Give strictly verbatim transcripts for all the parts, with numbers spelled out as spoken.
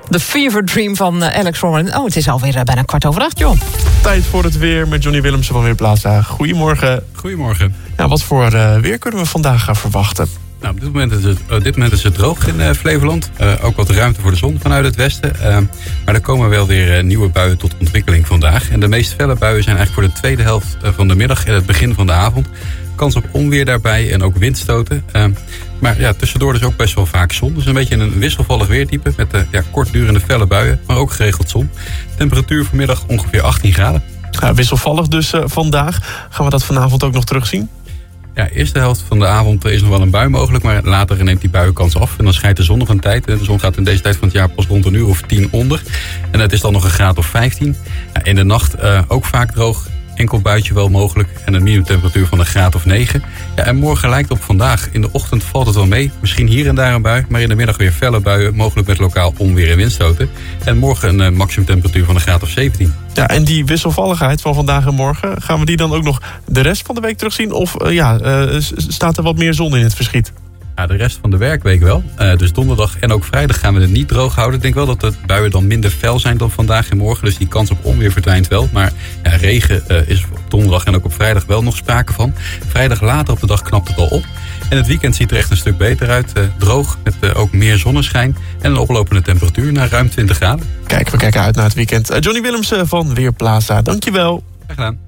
De Fever Dream van uh, Alex Roman. Oh, het is alweer uh, bijna kwart over acht, joh. Tijd voor het weer met Johnny Willemsen van Weerplaza. Goedemorgen. Goedemorgen. Ja, wat voor uh, weer kunnen we vandaag gaan verwachten? Nou, op dit moment is het, op dit moment is het droog in uh, Flevoland. Uh, ook wat ruimte voor de zon vanuit het westen. Uh, maar er komen wel weer uh, nieuwe buien tot ontwikkeling vandaag. En de meest felle buien zijn eigenlijk voor de tweede helft uh, van de middag en het begin van de avond. Kans op onweer daarbij en ook windstoten. Uh, maar ja, tussendoor dus ook best wel vaak zon. Dus een beetje een wisselvallig weertype met uh, ja, kortdurende felle buien, maar ook geregeld zon. Temperatuur vanmiddag ongeveer achttien graden. Ja, wisselvallig dus uh, vandaag. Gaan we dat vanavond ook nog terugzien? Ja, eerste helft van de avond is nog wel een bui mogelijk, maar later neemt die buienkans af. En dan schijnt de zon nog een tijd. De zon gaat in deze tijd van het jaar pas rond een uur of tien onder. En het is dan nog een graad of vijftien. Ja, in de nacht uh, ook vaak droog. Enkel buitje wel mogelijk en een minimumtemperatuur van een graad of negen. Ja, en morgen lijkt op vandaag. In de ochtend valt het wel mee. Misschien hier en daar een bui, maar in de middag weer felle buien. Mogelijk met lokaal onweer en windstoten. En morgen een uh, maximumtemperatuur van een graad of zeventien. Ja, en die wisselvalligheid van vandaag en morgen, gaan we die dan ook nog de rest van de week terugzien? Of uh, ja, uh, staat er wat meer zon in het verschiet? Ja, de rest van de werkweek wel. Uh, dus donderdag en ook vrijdag gaan we het niet droog houden. Ik denk wel dat de buien dan minder fel zijn dan vandaag en morgen. Dus die kans op onweer verdwijnt wel. Maar ja, regen uh, is op donderdag en ook op vrijdag wel nog sprake van. Vrijdag later op de dag knapt het al op. En het weekend ziet er echt een stuk beter uit. Uh, droog, met uh, ook meer zonneschijn. En een oplopende temperatuur naar ruim twintig graden. Kijk, we kijken uit naar het weekend. Uh, Johnny Willemsen van Weerplaza, dankjewel. Graag gedaan.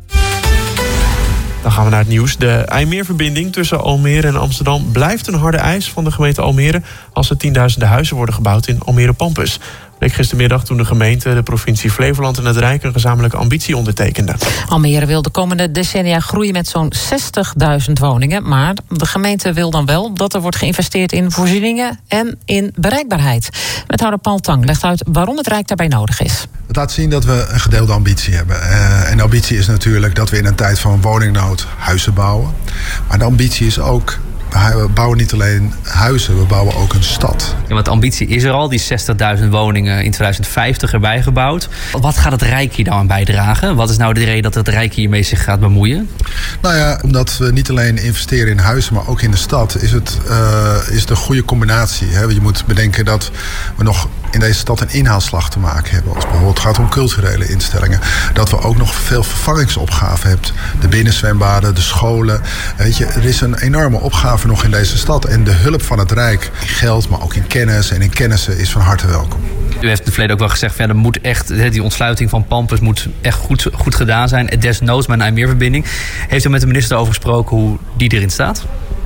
Dan gaan we naar het nieuws. De IJmeerverbinding tussen Almere en Amsterdam blijft een harde eis van de gemeente Almere als er tienduizenden huizen worden gebouwd in Almere Pampus. Bleek gistermiddag toen de gemeente, de provincie Flevoland en het Rijk een gezamenlijke ambitie ondertekenden. Almere wil de komende decennia groeien met zo'n zestigduizend woningen. Maar de gemeente wil dan wel dat er wordt geïnvesteerd in voorzieningen en in bereikbaarheid. Wethouder Paul Tang legt uit waarom het Rijk daarbij nodig is. Het laat zien dat we een gedeelde ambitie hebben. Uh, en de ambitie is natuurlijk dat we in een tijd van woningnood huizen bouwen. Maar de ambitie is ook, we bouwen niet alleen huizen, we bouwen ook een stad. Ja, want de ambitie is er al, die zestigduizend woningen in tweeduizend vijftig erbij gebouwd. Wat gaat het Rijk hier nou aan bijdragen? Wat is nou de reden dat het Rijk hiermee zich gaat bemoeien? Nou ja, omdat we niet alleen investeren in huizen, maar ook in de stad, is het, uh, is het een goede combinatie. Hè? Je moet bedenken dat we nog in deze stad een inhaalslag te maken hebben. Als bijvoorbeeld het gaat om culturele instellingen. Dat we ook nog veel vervangingsopgaven hebben. De binnenzwembaden, de scholen. Weet je, er is een enorme opgave nog in deze stad. En de hulp van het Rijk in geld, maar ook in kennis en in kennissen is van harte welkom. U heeft in het verleden ook wel gezegd, ja, er moet echt, die ontsluiting van Pampus moet echt goed, goed gedaan zijn. Desnoods met een IJmeerverbinding. Heeft u met de minister over gesproken hoe die erin staat?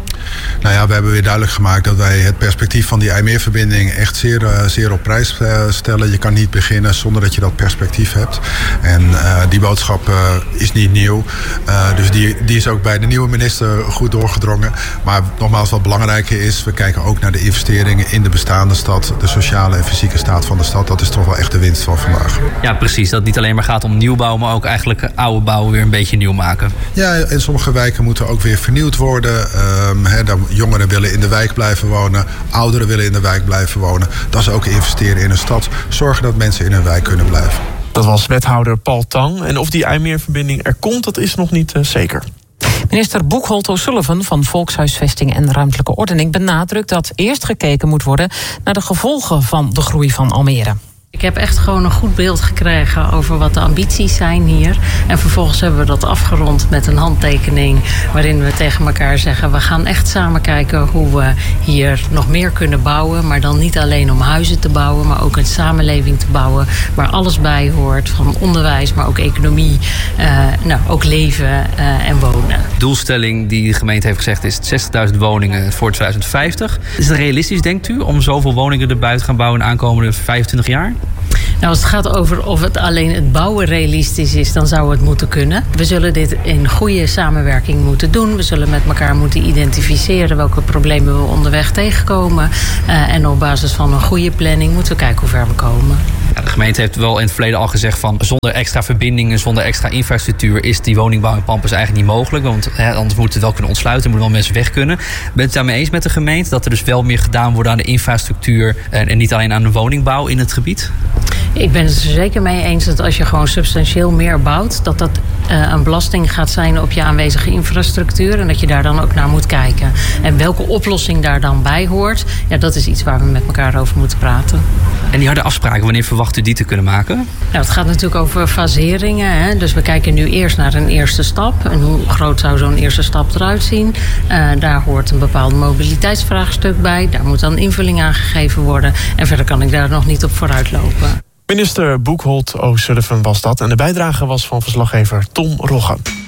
Nou ja, we hebben weer duidelijk gemaakt dat wij het perspectief van die IJmeerverbinding echt zeer, uh, zeer op prijs uh, stellen. Je kan niet beginnen zonder dat je dat perspectief hebt. En uh, die boodschap uh, is niet nieuw. Uh, dus die, die is ook bij de nieuwe minister goed doorgedrongen. Maar nogmaals, wat belangrijker is, we kijken ook naar de investeringen in de bestaande stad. De sociale en fysieke staat van de stad. Dat is toch wel echt de winst van vandaag. Ja, precies. Dat het niet alleen maar gaat om nieuwbouw, maar ook eigenlijk oude bouwen weer een beetje nieuw maken. Ja, en sommige wijken moeten ook weer vernieuwd worden. Um, he, dan jongeren willen in de wijk blijven wonen. Ouderen willen in de wijk blijven wonen. Dat is ook investeren in een stad. Zorgen dat mensen in hun wijk kunnen blijven. Dat was wethouder Paul Tang. En of die IJmeerverbinding er komt, dat is nog niet uh, zeker. Minister Boekholt O'Sullivan van Volkshuisvesting en Ruimtelijke Ordening benadrukt dat eerst gekeken moet worden naar de gevolgen van de groei van Almere. Ik heb echt gewoon een goed beeld gekregen over wat de ambities zijn hier. En vervolgens hebben we dat afgerond met een handtekening waarin we tegen elkaar zeggen, we gaan echt samen kijken hoe we hier nog meer kunnen bouwen. Maar dan niet alleen om huizen te bouwen, maar ook een samenleving te bouwen waar alles bij hoort. Van onderwijs, maar ook economie, uh, nou, ook leven uh, en wonen. De doelstelling die de gemeente heeft gezegd is zestigduizend woningen voor tweeduizend vijftig. Is het realistisch, denkt u, om zoveel woningen erbij te gaan bouwen in de aankomende vijfentwintig jaar? Nou, als het gaat over of het alleen het bouwen realistisch is, dan zou het moeten kunnen. We zullen dit in goede samenwerking moeten doen. We zullen met elkaar moeten identificeren welke problemen we onderweg tegenkomen. Uh, en op basis van een goede planning moeten we kijken hoe ver we komen. Ja, de gemeente heeft wel in het verleden al gezegd van zonder extra verbindingen, zonder extra infrastructuur is die woningbouw in Pampus eigenlijk niet mogelijk. Want hè, anders moeten we het wel kunnen ontsluiten, moeten wel mensen weg kunnen. Bent u het daarmee eens met de gemeente dat er dus wel meer gedaan wordt aan de infrastructuur en, en niet alleen aan de woningbouw in het gebied? Ik ben het er zeker mee eens dat als je gewoon substantieel meer bouwt, dat dat uh, een belasting gaat zijn op je aanwezige infrastructuur en dat je daar dan ook naar moet kijken. En welke oplossing daar dan bij hoort, ja, dat is iets waar we met elkaar over moeten praten. En die harde afspraken, wanneer verwacht u die te kunnen maken? Nou, het gaat natuurlijk over faseringen. Hè? Dus we kijken nu eerst naar een eerste stap. En hoe groot zou zo'n eerste stap eruit zien? Uh, daar hoort een bepaald mobiliteitsvraagstuk bij. Daar moet dan invulling aan gegeven worden. En verder kan ik daar nog niet op vooruit lopen. Minister Boekholt O'Sullivan was dat. En de bijdrage was van verslaggever Tom Rogge.